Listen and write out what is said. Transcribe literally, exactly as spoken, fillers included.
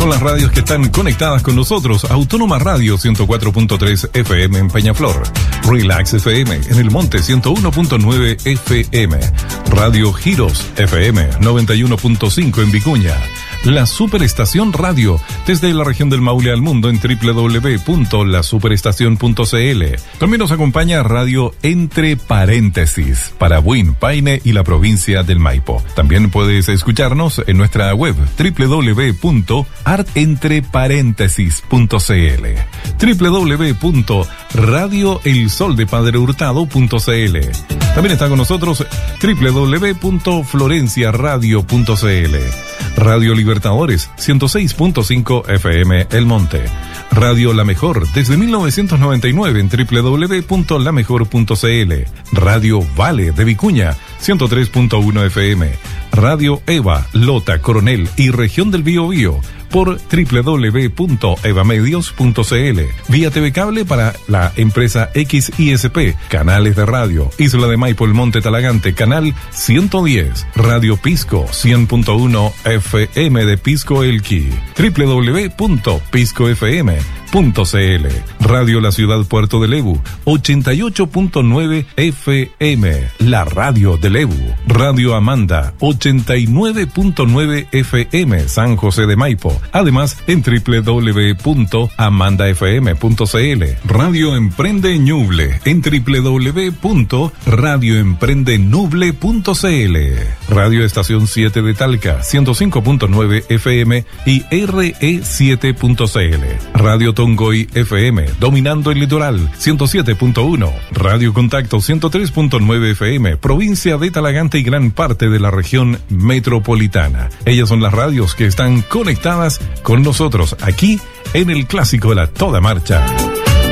Son las radios que están conectadas con nosotros. Autónoma Radio ciento cuatro punto tres F M en Peñaflor. Relax F M en El Monte ciento uno punto nueve F M. Radio Giros F M noventa y uno punto cinco en Vicuña. La Superestación Radio, desde la región del Maule al mundo en doble u doble u doble u punto la superestación punto c l. También nos acompaña Radio Entre Paréntesis para Buin, Paine y la provincia del Maipo. También puedes escucharnos en nuestra web doble u doble u doble u punto art entre paréntesis punto c l, doble u doble u doble u punto radio el sol de padre hurtado punto c l. También está con nosotros doble u doble u doble u punto florencia radio punto c l. Radio Libertadores ciento seis punto cinco F M El Monte. Radio La Mejor desde mil novecientos noventa y nueve en doble u doble u doble u punto la mejor punto c l. Radio Vale de Vicuña ciento tres punto uno F M. Radio Eva, Lota, Coronel y Región del Biobío por doble u doble u doble u punto evamedios punto c l. Vía T V Cable para la empresa X I S P. Canales de radio. Isla de Maipo, El Monte, Talagante, canal ciento diez. Radio Pisco cien punto uno F M de Pisco Elqui. doble u doble u doble u punto pisco f m punto c l. Radio La Ciudad Puerto de Lebu ochenta y ocho punto nueve F M. La radio de Lebu. Radio Amanda ochenta y nueve punto nueve F M San José de Maipo. Además en doble u doble u doble u punto amanda f m punto c l. Radio Emprende Ñuble en doble u doble u doble u punto radio emprende nuble punto c l. Radio Estación siete de Talca ciento cinco punto nueve F M y R E siete punto c l. Radio Tongoy F M dominando el litoral ciento siete punto uno. Radio Contacto ciento tres punto nueve F M provincia de Talagante y gran parte de la región metropolitana. Ellas son las radios que están conectadas con nosotros aquí en el clásico de la Toda Marcha.